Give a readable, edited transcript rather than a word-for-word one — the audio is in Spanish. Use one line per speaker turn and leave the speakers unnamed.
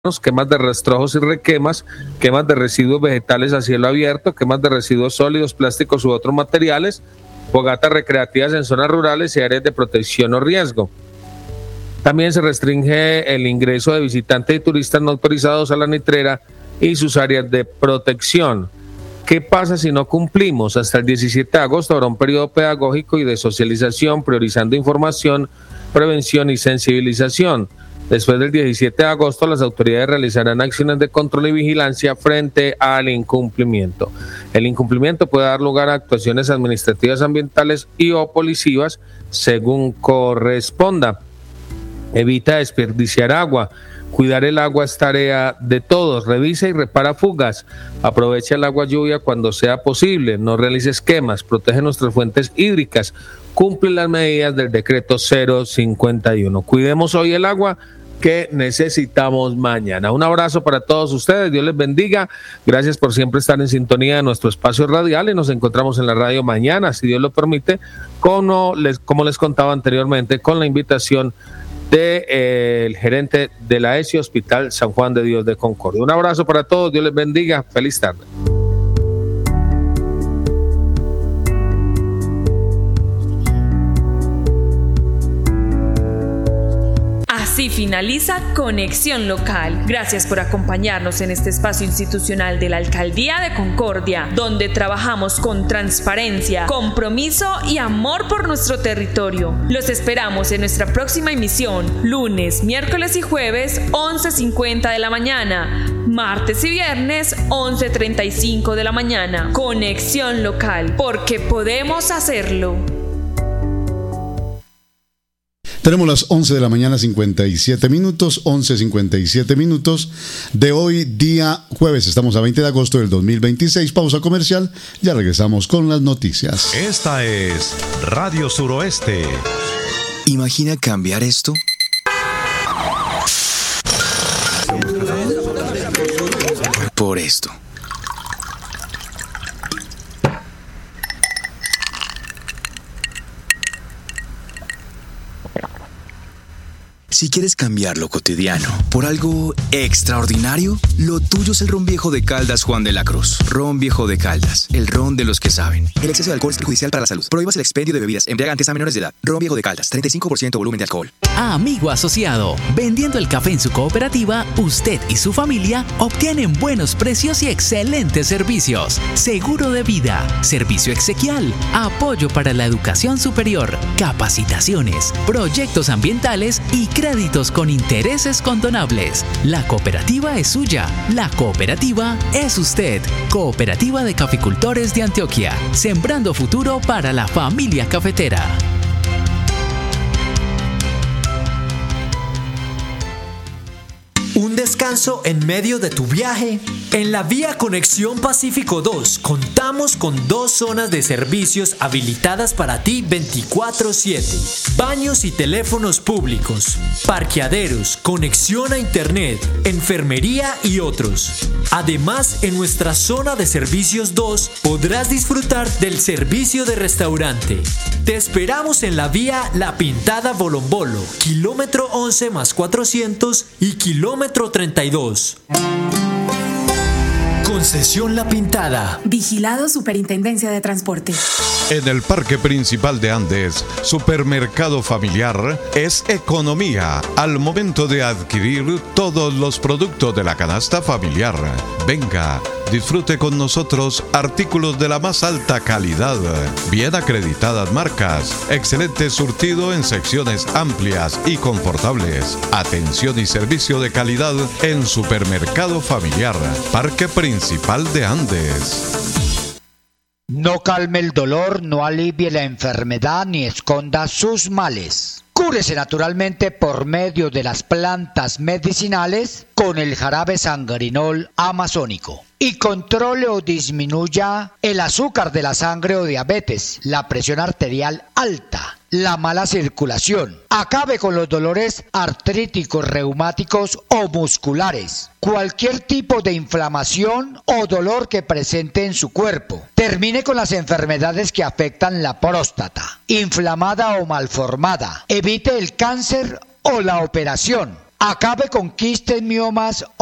quemas de rastrojos y requemas, quemas de residuos vegetales a cielo abierto, quemas de residuos sólidos, plásticos u otros materiales, fogatas recreativas en zonas rurales y áreas de protección o riesgo. También se restringe el ingreso de visitantes y turistas no autorizados a la nitrera y sus áreas de protección. ¿Qué pasa si no cumplimos? Hasta el 17 de agosto habrá un periodo pedagógico y de socialización, priorizando información, prevención y sensibilización. Después del 17 de agosto, las autoridades realizarán acciones de control y vigilancia frente al incumplimiento. El incumplimiento puede dar lugar a actuaciones administrativas, ambientales y o policivas según corresponda. Evita desperdiciar agua. Cuidar el agua es tarea de todos. Revisa y repara fugas. Aprovecha el agua lluvia cuando sea posible. No realices quemas. Protege nuestras fuentes hídricas. Cumple las medidas del decreto 051. Cuidemos hoy el agua que necesitamos mañana. Un abrazo para todos ustedes, Dios les bendiga, gracias por siempre estar en sintonía de nuestro espacio radial y nos encontramos en la radio mañana, si Dios lo permite, como les contaba anteriormente, con la invitación del gerente de la ESI Hospital San Juan de Dios de Concordia. Un abrazo para todos, Dios les bendiga, feliz tarde.
Así finaliza Conexión Local. Gracias por acompañarnos en este espacio institucional de la Alcaldía de Concordia, donde trabajamos con transparencia, compromiso y amor por nuestro territorio. Los esperamos en nuestra próxima emisión, lunes, miércoles y jueves, 11:50 de la mañana, martes y viernes, 11:35 de la mañana. Conexión Local, porque podemos hacerlo.
Tenemos las 11 de la mañana, 57 minutos, 11:57 minutos de hoy, día jueves. Estamos a 20 de agosto del 2026. Pausa comercial, ya regresamos con las noticias.
Esta es Radio Suroeste.
¿Imagina cambiar esto? Por esto. Si quieres cambiar lo cotidiano por algo extraordinario, lo tuyo es el ron viejo de Caldas Juan de la Cruz. Ron viejo de Caldas, el ron de los que saben. El exceso de alcohol es perjudicial para la salud. Prohíbas el expendio de bebidas embriagantes a menores de edad. Ron viejo de Caldas, 35% volumen de alcohol.
Amigo asociado, vendiendo el café en su cooperativa, usted y su familia obtienen buenos precios y excelentes servicios. Seguro de vida, servicio exequial, apoyo para la educación superior, capacitaciones, proyectos ambientales y créditos con intereses condonables. La cooperativa es suya. La cooperativa es usted. Cooperativa de Caficultores de Antioquia. Sembrando futuro para la familia cafetera.
¿Un descanso en medio de tu viaje? En la Vía Conexión Pacífico 2 contamos con 2 zonas de servicios habilitadas para ti 24/7. Baños y teléfonos públicos, parqueaderos, conexión a internet, enfermería y otros. Además, en nuestra zona de servicios 2 podrás disfrutar del servicio de restaurante. Te esperamos en la vía La Pintada Bolombolo, kilómetro 11 más 400 y kilómetro 32. Concesión La Pintada.
Vigilado Superintendencia de Transporte.
En el Parque Principal de Andes, Supermercado Familiar es economía al momento de adquirir todos los productos de la canasta familiar. Venga, disfrute con nosotros artículos de la más alta calidad, bien acreditadas marcas, excelente surtido en secciones amplias y confortables, atención y servicio de calidad en Supermercado Familiar, Parque Principal de Andes.
No calme el dolor, no alivie la enfermedad ni esconda sus males. Cúrese naturalmente por medio de las plantas medicinales con el jarabe sangrinol amazónico. Y controle o disminuya el azúcar de la sangre o diabetes, la presión arterial alta, la mala circulación. Acabe con los dolores artríticos, reumáticos o musculares. Cualquier tipo de inflamación o dolor que presente en su cuerpo. Termine con las enfermedades que afectan la próstata, inflamada o malformada. Evite el cáncer o la operación. Acabe con quistes, miomas